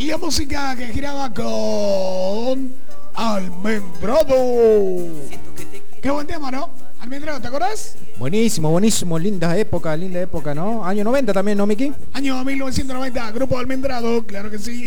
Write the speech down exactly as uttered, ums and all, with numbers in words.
la música que giraba con Almendrado. Qué buen tema, ¿no? Almendrado, ¿te acordás? Buenísimo, buenísimo, linda época, linda época, ¿no? Año noventa también, ¿no, Miki? Año mil novecientos noventa, Grupo Almendrado, claro que sí.